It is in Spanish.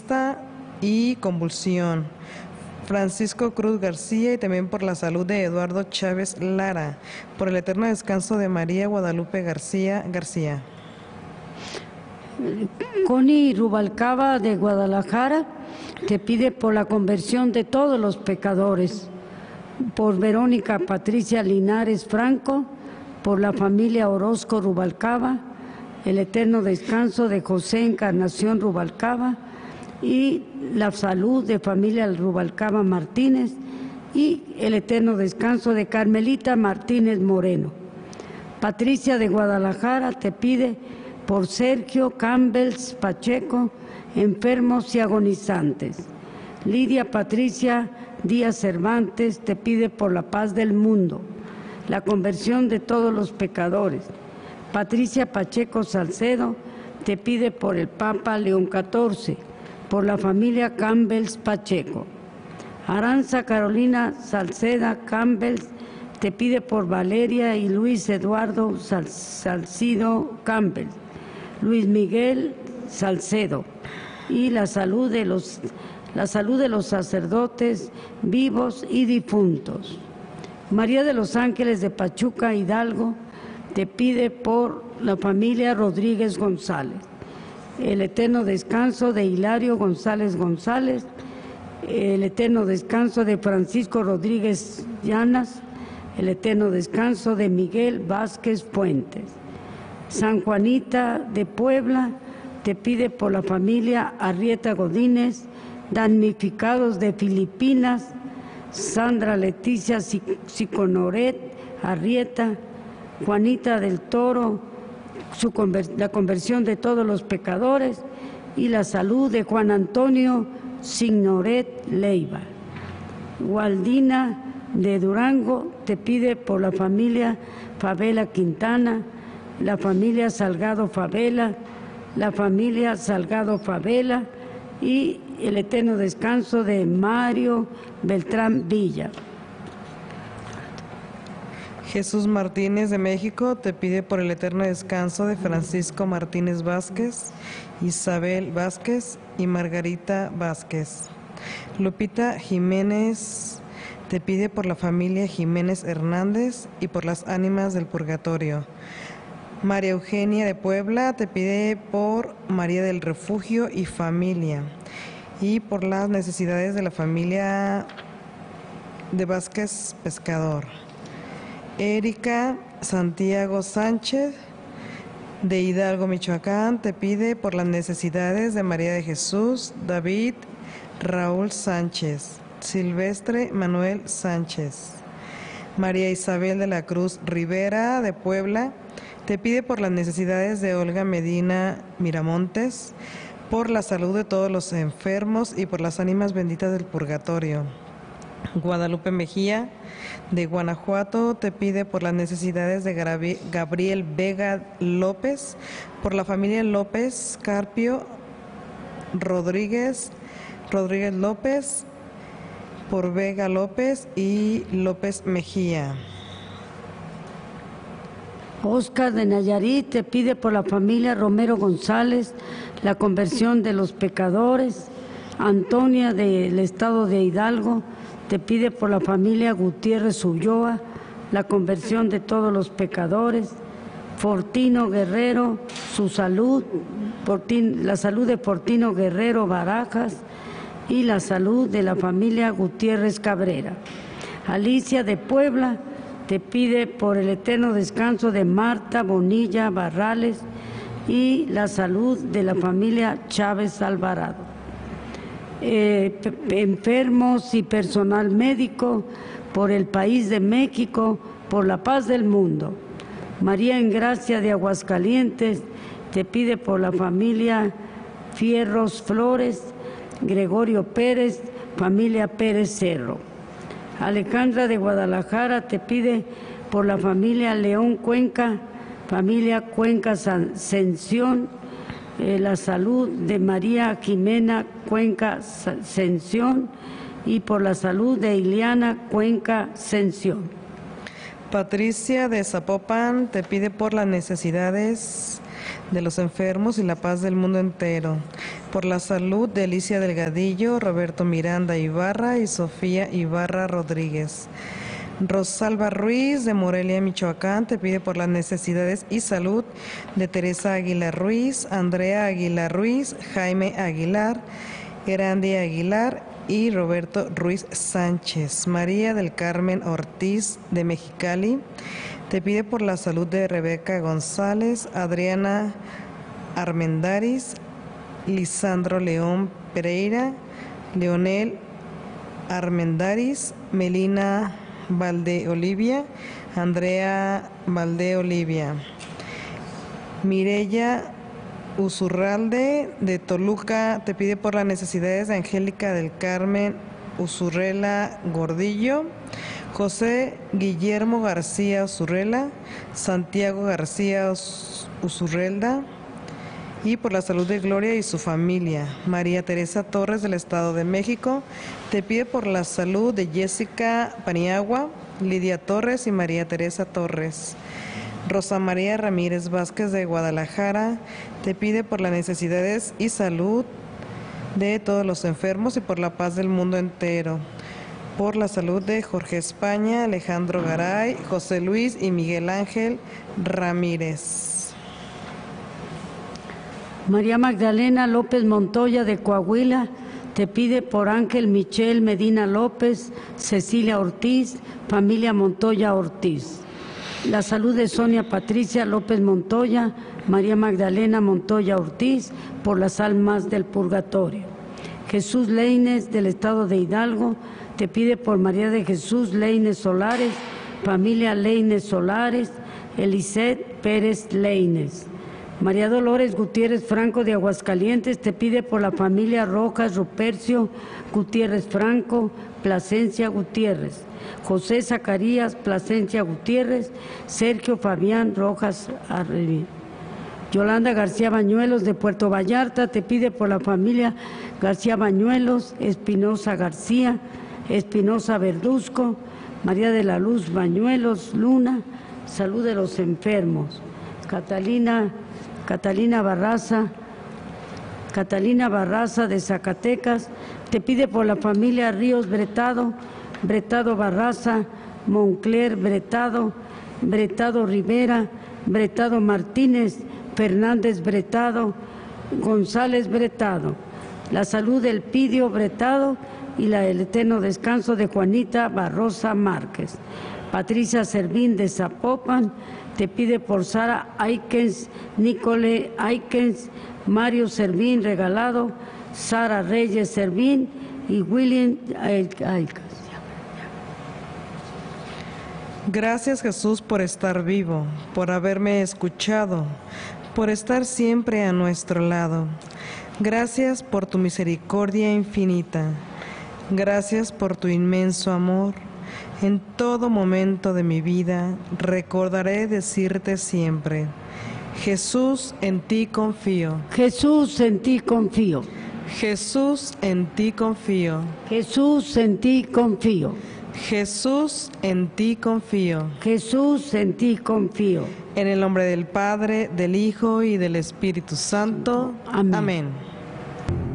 vista y convulsión. Francisco Cruz García, y también por la salud de Eduardo Chávez Lara, por el eterno descanso de María Guadalupe García. Connie Rubalcaba de Guadalajara te pide por la conversión de todos los pecadores, por Verónica Patricia Linares Franco, por la familia Orozco Rubalcaba, el eterno descanso de José Encarnación Rubalcaba y la salud de familia Rubalcaba Martínez y el eterno descanso de Carmelita Martínez Moreno. Patricia de Guadalajara te pide por Sergio Campbells Pacheco, enfermos y agonizantes. Lidia Patricia Díaz Cervantes te pide por la paz del mundo, la conversión de todos los pecadores. Patricia Pacheco Salcedo te pide por el Papa León XIV, por la familia Campbells Pacheco. Aranza Carolina Salceda Campbells te pide por Valeria y Luis Eduardo Salcido Campbell, Luis Miguel Salcedo, y la salud de los sacerdotes vivos y difuntos. María de los Ángeles de Pachuca Hidalgo te pide por la familia Rodríguez González, el eterno descanso de Hilario González González, el eterno descanso de Francisco Rodríguez Llanas, el eterno descanso de Miguel Vázquez Fuentes. San Juanita de Puebla te pide por la familia Arrieta Godínez, damnificados de Filipinas, Sandra Leticia Siconoret Arrieta, Juanita del Toro, la conversión de todos los pecadores y la salud de Juan Antonio Signoret Leiva. Waldina de Durango te pide por la familia Favela Quintana, la familia Salgado Favela, y el eterno descanso de Mario Beltrán Villa. Jesús Martínez de México te pide por el eterno descanso de Francisco Martínez Vázquez, Isabel Vázquez y Margarita Vázquez. Lupita Jiménez te pide por la familia Jiménez Hernández y por las ánimas del purgatorio. María Eugenia de Puebla te pide por María del Refugio y familia, y por las necesidades de la familia de Vázquez Pescador. Erika Santiago Sánchez de Hidalgo, Michoacán, te pide por las necesidades de María de Jesús, David, Raúl Sánchez, Silvestre Manuel Sánchez. María Isabel de la Cruz Rivera de Puebla te pide por las necesidades de Olga Medina Miramontes, por la salud de todos los enfermos y por las ánimas benditas del purgatorio. Guadalupe Mejía de Guanajuato te pide por las necesidades de Gabriel Vega López, por la familia López Carpio Rodríguez López, por Vega López y López Mejía. Oscar de Nayarit te pide por la familia Romero González, la conversión de los pecadores. Antonia del estado de Hidalgo te pide por la familia Gutiérrez Ulloa, la conversión de todos los pecadores. Fortino Guerrero, su salud, la salud de Fortino Guerrero Barajas y la salud de la familia Gutiérrez Cabrera. Alicia de Puebla te pide por el eterno descanso de Marta Bonilla Barrales y la salud de la familia Chávez Alvarado. Enfermos y personal médico por el país de México, por la paz del mundo. María Engracia de Aguascalientes te pide por la familia Fierros Flores, Gregorio Pérez, familia Pérez Cerro. Alejandra de Guadalajara te pide por la familia León Cuenca, familia Cuenca Ascensión, la salud de María Jimena Cuenca Ascensión y por la salud de Ileana Cuenca Ascensión. Patricia de Zapopan te pide por las necesidades de los enfermos y la paz del mundo entero. Por la salud de Alicia Delgadillo, Roberto Miranda Ibarra y Sofía Ibarra Rodríguez. Rosalba Ruiz de Morelia, Michoacán, te pide por las necesidades y salud de Teresa Aguilar Ruiz, Andrea Aguilar Ruiz, Jaime Aguilar, Erandi Aguilar y Roberto Ruiz Sánchez. María del Carmen Ortiz de Mexicali, te pide por la salud de Rebeca González, Adriana Armendáriz, Lisandro León Pereira, Leonel Armendáriz, Melina Valdeolivia, Andrea Valdeolivia. Mireya Usurralde de Toluca te pide por las necesidades de Angélica del Carmen Usurrela Gordillo, José Guillermo García Usurrela, Santiago García Usurrelda, y por la salud de Gloria y su familia. María Teresa Torres del Estado de México te pide por la salud de Jessica Paniagua, Lidia Torres y María Teresa Torres. Rosa María Ramírez Vázquez de Guadalajara te pide por las necesidades y salud de todos los enfermos y por la paz del mundo entero. Por la salud de Jorge España, Alejandro Garay, José Luis y Miguel Ángel Ramírez. María Magdalena López Montoya de Coahuila te pide por Ángel Michel Medina López, Cecilia Ortiz, familia Montoya Ortiz. La salud de Sonia Patricia López Montoya, María Magdalena Montoya Ortiz, por las almas del purgatorio. Jesús Leines del Estado de Hidalgo te pide por María de Jesús Leines Solares, familia Leines Solares, Eliseth Pérez Leines. María Dolores Gutiérrez Franco de Aguascalientes te pide por la familia Rojas Rupercio Gutiérrez Franco, Plasencia Gutiérrez, José Zacarías Plasencia Gutiérrez, Sergio Fabián Rojas Arrevi. Yolanda García Bañuelos de Puerto Vallarta te pide por la familia García Bañuelos, Espinosa García, Espinosa Verduzco, María de la Luz Bañuelos Luna, salud de los enfermos. Catalina Barraza de Zacatecas te pide por la familia Ríos Bretado, Bretado Barraza, Moncler Bretado, Bretado Rivera, Bretado Martínez, Fernández Bretado, González Bretado. La salud del Pidio Bretado y el eterno descanso de Juanita Barrosa Márquez. Patricia Servín de Zapopan te pide por Sara Aikens, Nicole Aikens, Mario Servín Regalado, Sara Reyes Servín y William Aikens. Gracias, Jesús, por estar vivo, por haberme escuchado, por estar siempre a nuestro lado. Gracias por tu misericordia infinita. Gracias por tu inmenso amor. En todo momento de mi vida recordaré decirte siempre: Jesús, en ti confío. Jesús, en ti confío. Jesús, en ti confío. Jesús, en ti confío. Jesús, en ti confío. Jesús, en ti confío. En el nombre del Padre, del Hijo y del Espíritu Santo. Amén. Amén.